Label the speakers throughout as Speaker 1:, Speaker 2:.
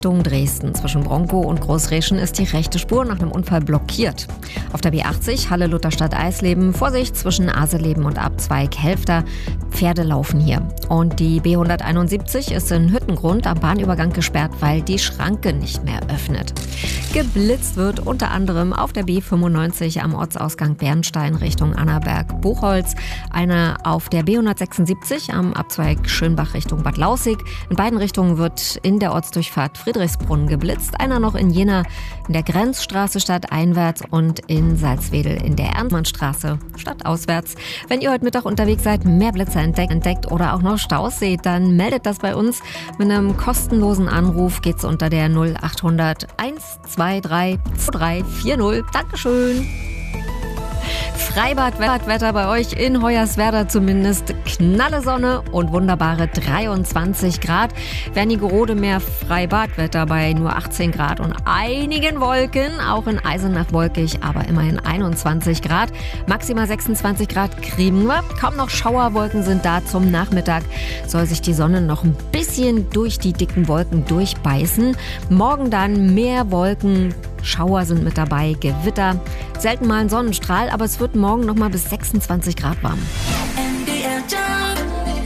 Speaker 1: Richtung Dresden. Zwischen Bronkow und Großreschen ist die rechte Spur nach einem Unfall blockiert. Auf der B80 Halle-Lutherstadt-Eisleben, Vorsicht zwischen Aseleben und Abzweig Helfter. Pferde laufen hier. Und die B171 ist in Hüttengrund am Bahnübergang gesperrt, weil die Schranke nicht mehr öffnet. Geblitzt wird unter anderem auf der B95 am Ortsausgang Bernstein Richtung Annaberg-Buchholz, einer auf der B176 am Abzweig Schönbach Richtung Bad Laußig. In beiden Richtungen wird in der Ortsdurchfahrt Friedrichsbrunn geblitzt, einer noch in Jena in der Grenzstraße stadteinwärts und in Salzwedel in der Ernstmannstraße stadtauswärts. Wenn ihr heute Mittag unterwegs seid, mehr Blitzer entdeckt oder auch noch Staus seht, dann meldet das bei uns. Mit einem kostenlosen Anruf geht's unter der 0800 123 2340. Dankeschön. Freibadwetter bei euch in Hoyerswerda zumindest. Knalle Sonne und wunderbare 23 Grad. Wernigerode mehr Freibadwetter bei nur 18 Grad und einigen Wolken. Auch in Eisenach wolkig, aber immerhin 21 Grad. Maximal 26 Grad kriegen wir. Kaum noch Schauerwolken sind da zum Nachmittag. Soll sich die Sonne noch ein bisschen durch die dicken Wolken durchbeißen. Morgen dann mehr Wolken. Schauer sind mit dabei, Gewitter, selten mal ein Sonnenstrahl, aber es wird morgen noch mal bis 26 Grad warm.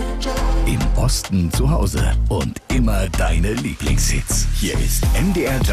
Speaker 2: Im Osten zu Hause und immer deine Lieblingshits. Hier ist MDR